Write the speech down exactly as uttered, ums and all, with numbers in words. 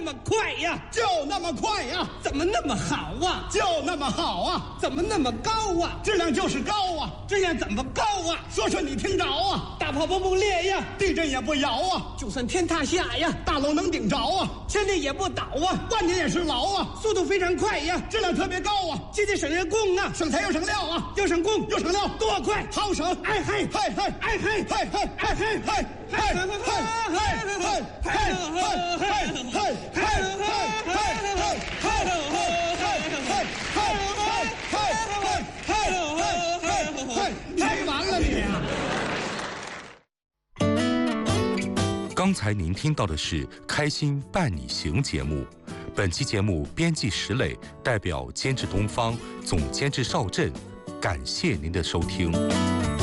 么快呀？ 就那么快呀？ 怎么那么好啊？ 就那么好啊？ 怎么那么高啊？ 质量就是高啊！ 质量怎么高啊？ 说说你听着啊！ 大炮不裂呀， 地震也不摇啊， 就算天塌下呀， 大楼能顶着啊， 千年也不倒啊， 万年也是牢啊， 速度非常快呀， 质量特别高啊， 节俭省人工啊， 省材又省料啊， 又省工又省料， 多快， 好省！ 哎嘿， 嘿嘿， 哎嘿， 嘿嘿， 哎嘿， 嘿嘿，嘿嘿，嘿嘿，嘿嘿，嘿嘿，嘿听完了你啊！ 刚才您听到的是《开心伴你行》节目，本期节目编辑石磊，代表监制东方，总监制邵震，感谢您的收听。